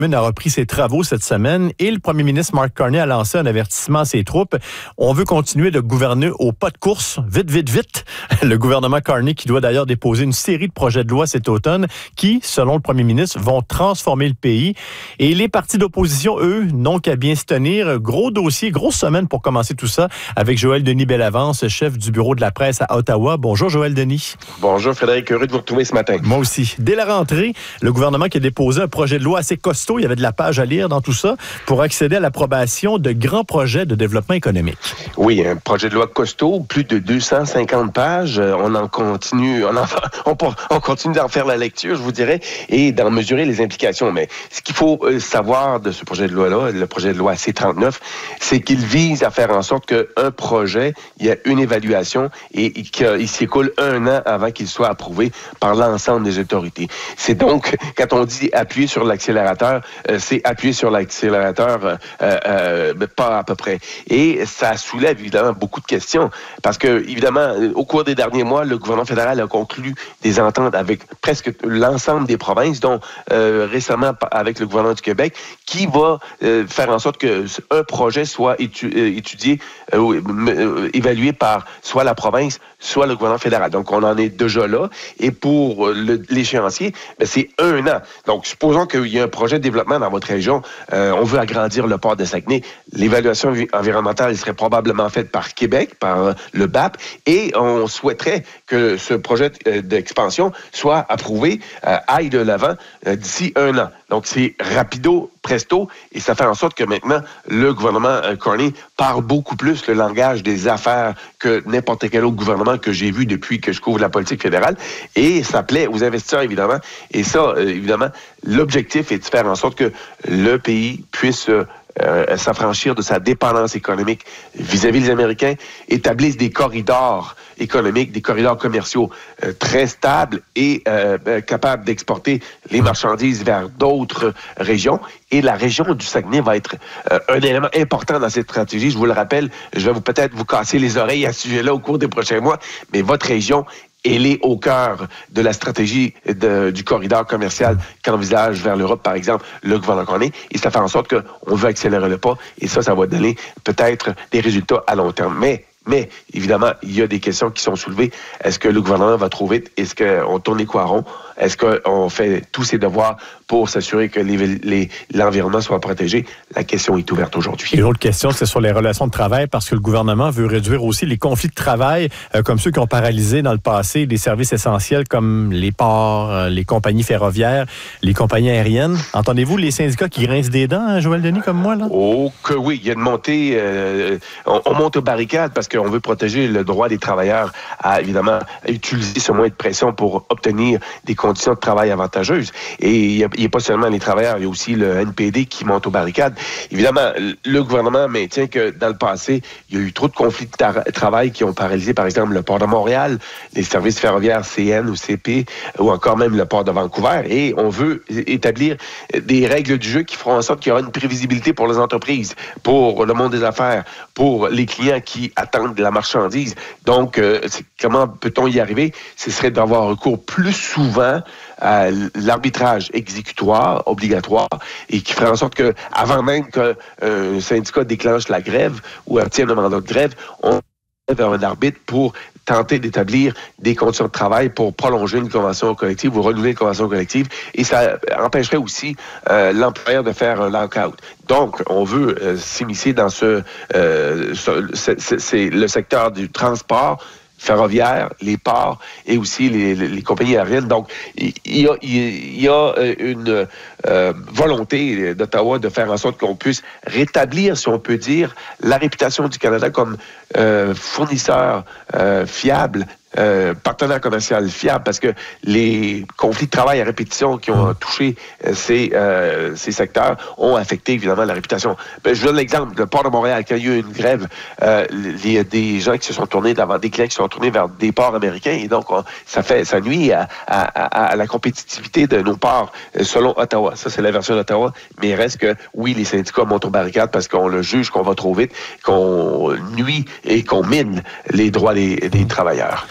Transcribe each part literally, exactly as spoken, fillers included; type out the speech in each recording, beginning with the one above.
a repris ses travaux cette semaine et le premier ministre Mark Carney a lancé un avertissement à ses troupes. On veut continuer de gouverner au pas de course, vite, vite, vite. Le gouvernement Carney qui doit d'ailleurs déposer une série de projets de loi cet automne qui, selon le premier ministre, vont transformer le pays. Et les partis d'opposition, eux, n'ont qu'à bien se tenir. Gros dossier, grosse semaine pour commencer tout ça avec Joël Denis Bellavance, chef du bureau de la presse à Ottawa. Bonjour Joël Denis. Bonjour Frédéric, heureux de vous retrouver ce matin. Moi aussi. Dès la rentrée, le gouvernement qui a déposé un projet de loi assez costaud, il y avait de la page à lire dans tout ça, pour accéder à l'approbation de grands projets de développement économique. Oui, un projet de loi costaud, plus de deux cent cinquante pages. On en continue, on, en, on, on continue d'en faire la lecture, je vous dirais, et d'en mesurer les implications. Mais ce qu'il faut savoir de ce projet de loi-là, le projet de loi C trente-neuf, c'est qu'il vise à faire en sorte qu'un projet, il y a une évaluation et qu'il s'écoule un an avant qu'il soit approuvé par l'ensemble des autorités. C'est donc, quand on dit appuyer sur l'accélérateur, euh, c'est appuyer sur l'accélérateur euh, euh, pas à peu près. Et ça soulève évidemment beaucoup de questions parce que, évidemment, au cours des derniers mois, le gouvernement fédéral a conclu des ententes avec presque l'ensemble des provinces, dont euh, récemment avec le gouvernement du Québec, qui va euh, faire en sorte qu'un projet soit étu- euh, étudié, euh, euh, évalué par soit la province, soit le gouvernement fédéral. Donc, on en est déjà là. Et pour le, l'échéancier, ben, c'est un an. Donc, supposons qu'il y a un projet de développement dans votre région. Euh, on veut agrandir le port de Saguenay. L'évaluation environnementale serait probablement faite par Québec, par le B A P, et on souhaiterait que ce projet d'expansion soit approuvé, euh, aille de l'avant euh, d'ici un an. Donc, c'est rapido, presto, et ça fait en sorte que maintenant, le gouvernement euh, Carney parle beaucoup plus le langage des affaires que n'importe quel autre gouvernement que j'ai vu depuis que je couvre la politique fédérale, et ça plaît aux investisseurs, évidemment. Et ça, euh, évidemment, l'objectif est de faire en sorte que le pays puisse euh, Euh, s'affranchir de sa dépendance économique vis-à-vis des Américains, établissent des corridors économiques, des corridors commerciaux euh, très stables et euh, euh, capables d'exporter les marchandises vers d'autres régions. Et la région du Saguenay va être euh, un élément important dans cette stratégie. Je vous le rappelle, je vais vous peut-être vous casser les oreilles à ce sujet-là au cours des prochains mois, mais votre région, elle est au cœur de la stratégie de, du corridor commercial qu'envisage vers l'Europe, par exemple, le gouvernement Carney. Et ça fait en sorte qu'on veut accélérer le pas. Et ça, ça va donner peut-être des résultats à long terme. Mais, mais évidemment, il y a des questions qui sont soulevées. Est-ce que le gouvernement va trop vite? Est-ce qu'on tourne les coins ronds? Est-ce qu'on fait tous ses devoirs pour s'assurer que les, les, l'environnement soit protégé? La question est ouverte aujourd'hui. Et l'autre question, c'est sur les relations de travail, parce que le gouvernement veut réduire aussi les conflits de travail, euh, comme ceux qui ont paralysé dans le passé des services essentiels comme les ports, euh, les compagnies ferroviaires, les compagnies aériennes. Entendez-vous les syndicats qui grincent des dents, hein, Joël Denis, comme moi, là? Oh, que oui. Il y a une montée. Euh, on, on monte aux barricades parce qu'on veut protéger le droit des travailleurs à, évidemment, à utiliser ce moyen de pression pour obtenir des conditions de travail avantageuses. Et il n'y a, a pas seulement les travailleurs, il y a aussi le N P D qui monte aux barricades. Évidemment, le gouvernement maintient que dans le passé, il y a eu trop de conflits de tra- travail qui ont paralysé, par exemple, le port de Montréal, les services ferroviaires C N ou C P, ou encore même le port de Vancouver. Et on veut établir des règles du jeu qui feront en sorte qu'il y aura une prévisibilité pour les entreprises, pour le monde des affaires, pour les clients qui attendent de la marchandise. Donc, euh, comment peut-on y arriver? Ce serait d'avoir recours plus souvent à l'arbitrage exécutoire obligatoire et qui ferait en sorte que, avant même qu'un euh, syndicat déclenche la grève ou obtienne un mandat de grève, on vers un arbitre pour tenter d'établir des conditions de travail pour prolonger une convention collective ou renouveler une convention collective. Et ça empêcherait aussi euh, l'employeur de faire un lockout. Donc, on veut euh, s'immiscer dans ce, euh, ce c'est, c'est, c'est le secteur du transport ferroviaire, les ports et aussi les, les, les compagnies aériennes. Donc, il y a, il y a une euh, volonté d'Ottawa de faire en sorte qu'on puisse rétablir, si on peut dire, la réputation du Canada comme euh, fournisseur euh, fiable, Euh, partenaire commercial fiable, parce que les conflits de travail à répétition qui ont touché euh, ces, euh, ces secteurs ont affecté évidemment la réputation. Ben, je vous donne l'exemple, le port de Montréal, quand il y a eu une grève, euh, il y a des gens qui se sont tournés, devant des clients qui se sont tournés vers des ports américains, et donc on, ça fait ça nuit à, à, à, à la compétitivité de nos ports euh, selon Ottawa. Ça, c'est la version d'Ottawa, mais il reste que, oui, les syndicats montent aux barricades parce qu'on le juge qu'on va trop vite, qu'on nuit et qu'on mine les droits des, des travailleurs.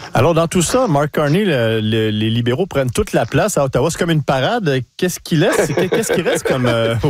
Alors, dans tout ça, Mark Carney, le, le, les libéraux prennent toute la place à Ottawa. C'est comme une parade. Qu'est-ce qui laisse? Qu'est-ce qui reste comme... Euh,